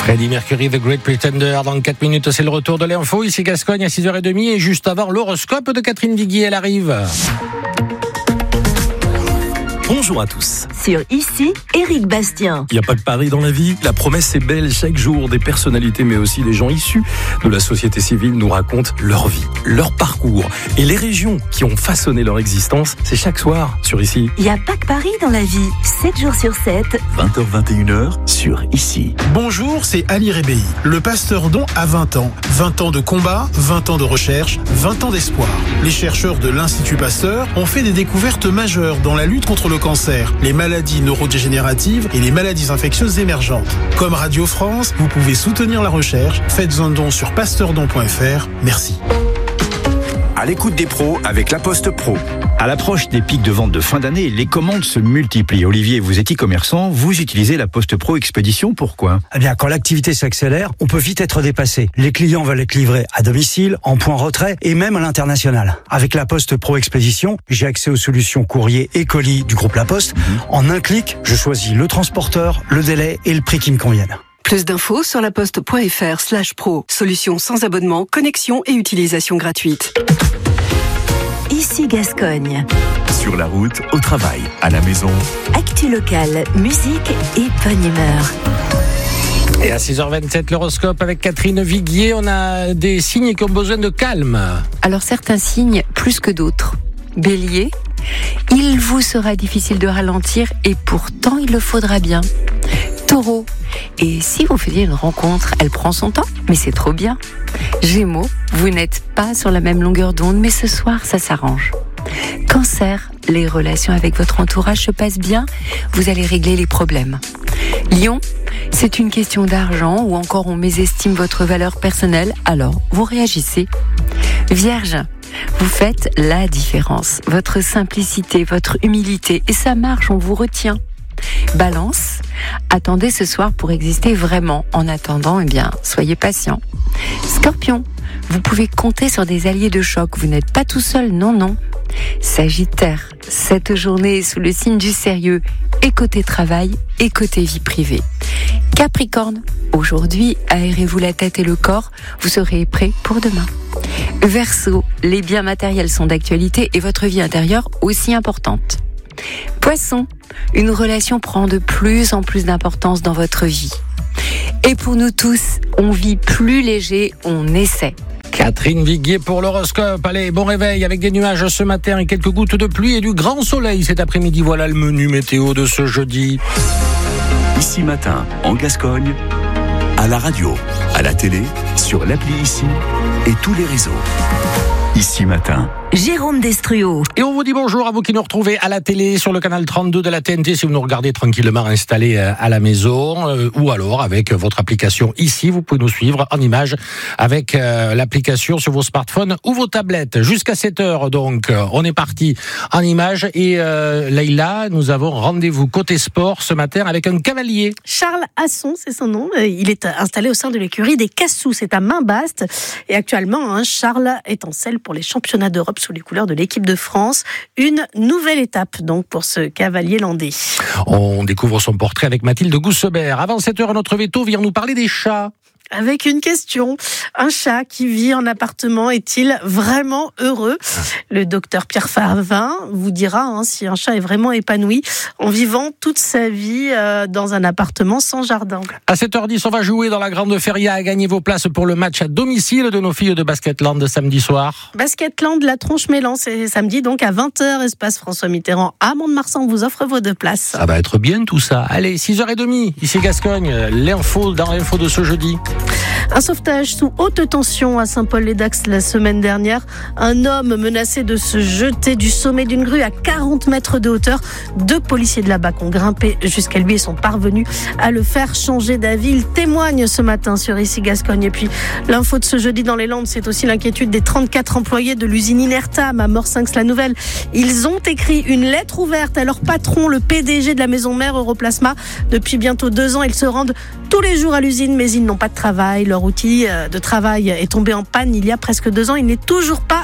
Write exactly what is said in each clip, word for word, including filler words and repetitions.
Freddie Mercury, The Great Pretender. Dans quatre minutes, c'est le retour de l'info. Ici Gascogne à six heures trente et juste avant l'horoscope de Catherine Viguier, elle arrive. Bonjour à tous. Sur Ici, Éric Bastien. Il n'y a pas de pari dans la vie. La promesse est belle. Chaque jour, des personnalités, mais aussi des gens issus de la société civile nous racontent leur vie, leur parcours et les régions qui ont façonné leur existence. C'est chaque soir sur Ici. Il n'y a pas que Paris dans la vie. sept jours sur sept. vingt heures vingt et une heures sur Ici. Bonjour, c'est Ali Rébéi. Le pasteur Don a vingt ans. vingt ans de combat, vingt ans de recherche, vingt ans d'espoir. Les chercheurs de l'Institut Pasteur ont fait des découvertes majeures dans la lutte contre le cancer, les maladies neurodégénératives et les maladies infectieuses émergentes. Comme Radio France, vous pouvez soutenir la recherche. Faites un don sur pasteurdon point f r. Merci. À l'écoute des pros avec La Poste Pro. À l'approche des pics de vente de fin d'année, les commandes se multiplient. Olivier, vous êtes e-commerçant, vous utilisez La Poste Pro Expédition, pourquoi ? Eh bien, quand l'activité s'accélère, on peut vite être dépassé. Les clients veulent être livrés à domicile, en point retrait et même à l'international. Avec La Poste Pro Expédition, j'ai accès aux solutions courrier et colis du groupe La Poste. Mmh. En un clic, je choisis le transporteur, le délai et le prix qui me conviennent. Plus d'infos sur laposte.fr slash pro. Solution sans abonnement, connexion et utilisation gratuite. Ici Gascogne. Sur la route, au travail, à la maison. Actu locale, musique et bonne humeur. Et à six heures vingt-sept, l'horoscope avec Catherine Viguier. On a des signes qui ont besoin de calme. Alors certains signes plus que d'autres. Bélier, il vous sera difficile de ralentir et pourtant il le faudra bien. Taureau, et si vous faisiez une rencontre, elle prend son temps, mais c'est trop bien. Gémeaux, vous n'êtes pas sur la même longueur d'onde, mais ce soir, ça s'arrange. Cancer, les relations avec votre entourage se passent bien, vous allez régler les problèmes. Lion, c'est une question d'argent ou encore on mésestime votre valeur personnelle, alors vous réagissez. Vierge, vous faites la différence, votre simplicité, votre humilité, et ça marche, on vous retient. Balance, attendez ce soir pour exister vraiment. En attendant, eh bien, soyez patient. Scorpion, vous pouvez compter sur des alliés de choc. Vous n'êtes pas tout seul, non, non. Sagittaire, cette journée est sous le signe du sérieux, et côté travail, et côté vie privée. Capricorne, aujourd'hui, aérez-vous la tête et le corps, vous serez prêt pour demain. Verseau, les biens matériels sont d'actualité et votre vie intérieure aussi importante. Poisson, une relation prend de plus en plus d'importance dans votre vie. Et pour nous tous, on vit plus léger, on essaie. Catherine Viguier pour l'horoscope. Allez, bon réveil avec des nuages ce matin et quelques gouttes de pluie et du grand soleil cet après-midi. Voilà le menu météo de ce jeudi. Ici matin, en Gascogne, à la radio, à la télé, sur l'appli Ici et tous les réseaux. Ici matin. Jérôme Destruau. Et on vous dit bonjour à vous qui nous retrouvez à la télé sur le canal trente-deux de la T N T si vous nous regardez tranquillement installés à la maison euh, ou alors avec votre application Ici, vous pouvez nous suivre en images avec euh, l'application sur vos smartphones ou vos tablettes. Jusqu'à sept heures donc, on est parti en images et euh, Leïla, nous avons rendez-vous côté sport ce matin avec un cavalier. Charles Asson, c'est son nom. Il est installé au sein de l'écurie des Cassous, c'est à Main-Baste. Et actuellement, hein, Charles est en selle pour les championnats d'Europe sous les couleurs de l'équipe de France. Une nouvelle étape donc pour ce cavalier landais. On découvre son portrait avec Mathilde Goussebert. Avant sept heures, notre veto vient nous parler des chats. Avec une question. Un chat qui vit en appartement est-il vraiment heureux ? Le docteur Pierre Favin vous dira hein, si un chat est vraiment épanoui en vivant toute sa vie euh, dans un appartement sans jardin. À sept heures dix, on va jouer dans la Grande Feria à gagner vos places pour le match à domicile de nos filles de Basketland de samedi soir. Basketland, la Tronche-Mélan, c'est samedi donc à vingt heures, espace François Mitterrand à Mont-de-Marsan. On vous offre vos deux places. Ça va être bien tout ça. Allez, six heures trente, ici Gascogne, l'info dans l'info de ce jeudi. Un sauvetage sous haute tension à Saint-Paul-les-Dax la semaine dernière. Un homme menacé de se jeter du sommet d'une grue à quarante mètres de hauteur. Deux policiers de la B A C ont grimpé jusqu'à lui et sont parvenus à le faire changer d'avis. Il témoigne ce matin sur Ici Gascogne. Et puis l'info de ce jeudi dans les Landes, c'est aussi l'inquiétude des trente-quatre employés de l'usine Inertam à Morsinx-la-Nouvelle. Ils ont écrit une lettre ouverte à leur patron, le P D G de la maison mère Europlasma. Depuis bientôt deux ans, ils se rendent tous les jours à l'usine, mais ils n'ont pas de travail. Leur outil de travail est tombé en panne il y a presque deux ans. Il n'est toujours pas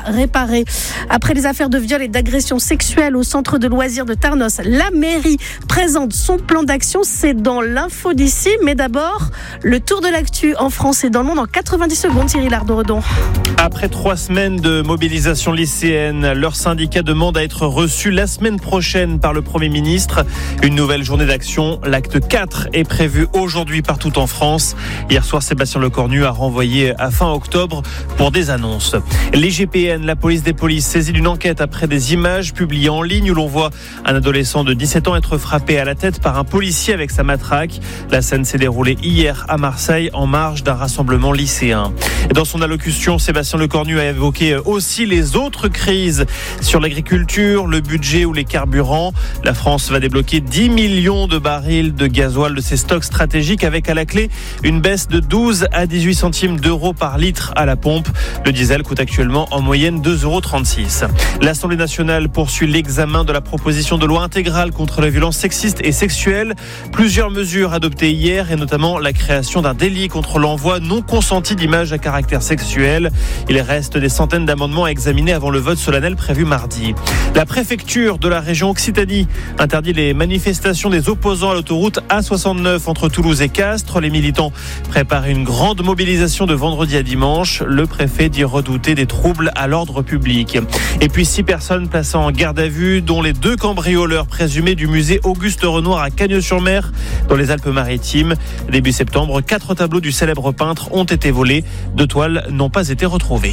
réparé. Après les affaires de viol et d'agression sexuelle au centre de loisirs de Tarnos, la mairie présente son plan d'action. C'est dans l'info d'ici. Mais d'abord, le tour de l'actu en France et dans le monde en quatre-vingt-dix secondes. Cyril Ardo-Redon. Après trois semaines de mobilisation lycéenne, leur syndicat demande à être reçu la semaine prochaine par le Premier ministre. Une nouvelle journée d'action, l'acte quatre, est prévu aujourd'hui partout en France. Hier soir, Sébastien Lecornu a renvoyé à fin octobre pour des annonces. Les G P N, la police des polices, saisit d'une enquête après des images publiées en ligne où l'on voit un adolescent de dix-sept ans être frappé à la tête par un policier avec sa matraque. La scène s'est déroulée hier à Marseille en marge d'un rassemblement lycéen. Dans son allocution, Sébastien Lecornu a évoqué aussi les autres crises sur l'agriculture, le budget ou les carburants. La France va débloquer dix millions de barils de gasoil de ses stocks stratégiques avec à la clé une baisse de douze à dix-huit centimes d'euros par litre à la pompe. Le diesel coûte actuellement en moyenne deux euros trente-six. L'Assemblée nationale poursuit l'examen de la proposition de loi intégrale contre les violences sexistes et sexuelles. Plusieurs mesures adoptées hier et notamment la création d'un délit contre l'envoi non consenti d'images à caractère sexuel. Il reste des centaines d'amendements à examiner avant le vote solennel prévu mardi. La préfecture de la région Occitanie interdit les manifestations des opposants à l'autoroute A soixante-neuf entre Toulouse et Castres. Les militants préparent une grande mobilisation de vendredi à dimanche. Le préfet dit redouter des troubles à l'ordre public. Et puis six personnes placées en garde à vue, dont les deux cambrioleurs présumés du musée Auguste Renoir à Cagnes-sur-Mer, dans les Alpes-Maritimes. Début septembre, quatre tableaux du célèbre peintre ont été volés. Deux toiles n'ont pas été retrouvées.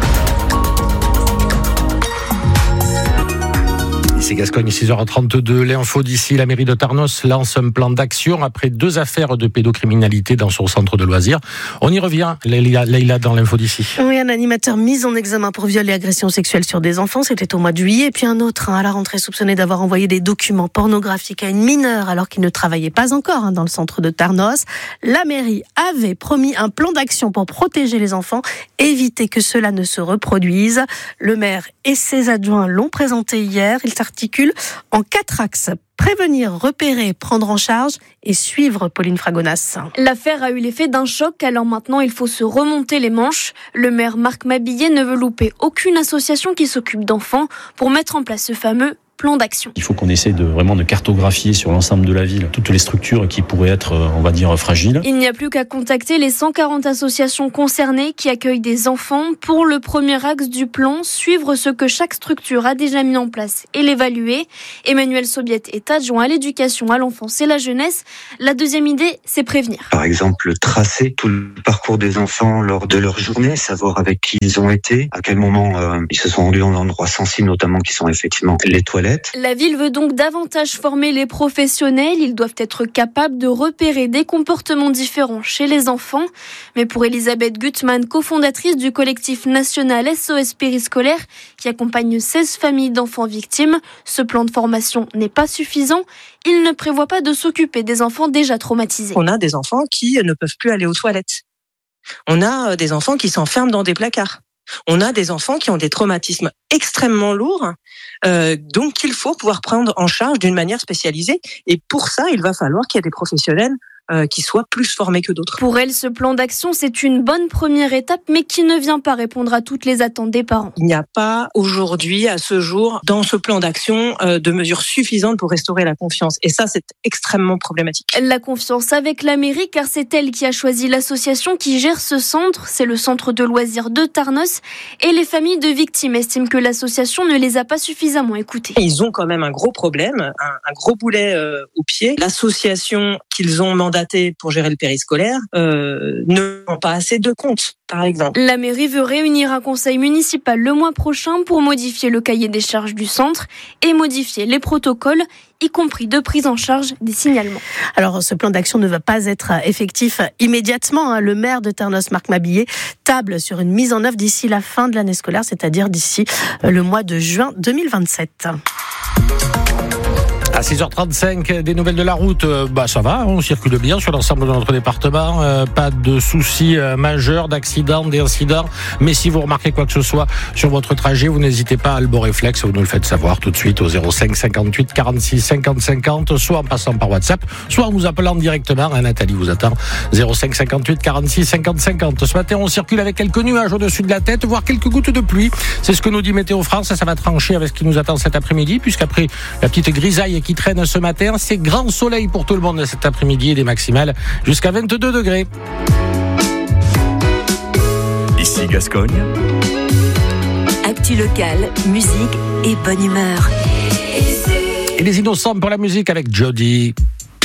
C'est Gascogne, six heures trente-deux. L'info d'ici, la mairie de Tarnos lance un plan d'action après deux affaires de pédocriminalité dans son centre de loisirs. On y revient, Leïla, Leïla dans l'info d'ici. Oui, un animateur mis en examen pour viol et agression sexuelle sur des enfants, c'était au mois de juillet. Et puis un autre, hein, à la rentrée, soupçonné d'avoir envoyé des documents pornographiques à une mineure alors qu'il ne travaillait pas encore hein, dans le centre de Tarnos. La mairie avait promis un plan d'action pour protéger les enfants, éviter que cela ne se reproduise. Le maire et ses adjoints l'ont présenté hier. Il s'articule en quatre axes. Prévenir, repérer, prendre en charge et suivre Pauline Fragonas. L'affaire a eu l'effet d'un choc, alors maintenant il faut se remonter les manches. Le maire Marc Mabillet ne veut louper aucune association qui s'occupe d'enfants pour mettre en place ce fameux plan d'action. Il faut qu'on essaie de vraiment de cartographier sur l'ensemble de la ville toutes les structures qui pourraient être, on va dire, fragiles. Il n'y a plus qu'à contacter les cent quarante associations concernées qui accueillent des enfants pour le premier axe du plan, suivre ce que chaque structure a déjà mis en place et l'évaluer. Emmanuel Sobiette est adjoint à l'éducation à l'enfance et la jeunesse. La deuxième idée, c'est prévenir. Par exemple, tracer tout le parcours des enfants lors de leur journée, savoir avec qui ils ont été, à quel moment euh, ils se sont rendus dans l'endroit sensible, notamment qui sont effectivement les toilettes. La ville veut donc davantage former les professionnels. Ils doivent être capables de repérer des comportements différents chez les enfants. Mais pour Elisabeth Gutmann, cofondatrice du collectif national S O S Périscolaire, qui accompagne seize familles d'enfants victimes, ce plan de formation n'est pas suffisant. Il ne prévoit pas de s'occuper des enfants déjà traumatisés. On a des enfants qui ne peuvent plus aller aux toilettes. On a des enfants qui s'enferment dans des placards. On a des enfants qui ont des traumatismes extrêmement lourds, euh, donc il faut pouvoir prendre en charge d'une manière spécialisée. Et pour ça, il va falloir qu'il y ait des professionnels euh, qui soient plus formés que d'autres. Pour elle, ce plan d'action, c'est une bonne première étape, mais qui ne vient pas répondre à toutes les attentes des parents. Il n'y a pas aujourd'hui, à ce jour, dans ce plan d'action, euh, de mesures suffisantes pour restaurer la confiance. Et ça, c'est extrêmement problématique. La confiance avec la mairie, car c'est elle qui a choisi l'association qui gère ce centre. C'est le centre de loisirs de Tarnos. Et les familles de victimes estiment que l'association ne les a pas suffisamment écoutées. Ils ont quand même un gros problème, un, un gros boulet euh, au pied. L'association qu'ils ont mandatée pour gérer le périscolaire euh, ne rend pas assez de compte, par exemple. La mairie veut réunir un conseil municipal le mois prochain pour modifier le cahier des charges du centre et modifier les protocoles, y compris de prise en charge des signalements. Alors, ce plan d'action ne va pas être effectif immédiatement. Le maire de Tarnos, Marc Mabillet, table sur une mise en œuvre d'ici la fin de l'année scolaire, c'est-à-dire d'ici le mois de juin deux mille vingt-sept. À six heures trente-cinq, des nouvelles de la route, euh, bah ça va, on circule bien sur l'ensemble de notre département, euh, pas de soucis euh, majeurs, d'accidents, d'incidents, mais si vous remarquez quoi que ce soit sur votre trajet, vous n'hésitez pas à le bon réflexe, vous nous le faites savoir tout de suite au zéro cinq cinquante-huit quarante-six cinquante cinquante, soit en passant par WhatsApp, soit en nous appelant directement, hein, Nathalie vous attend, zéro cinq cinquante-huit quarante-six cinquante cinquante. Ce matin, on circule avec quelques nuages au-dessus de la tête, voire quelques gouttes de pluie, c'est ce que nous dit Météo France, ça va trancher avec ce qui nous attend cet après-midi, puisqu'après la petite grisaille qui traîne ce matin, c'est grand soleil pour tout le monde cet après-midi et des maximales jusqu'à vingt-deux degrés. Ici Gascogne. Actu locale, musique et bonne humeur. Et les innocents pour la musique avec Jody.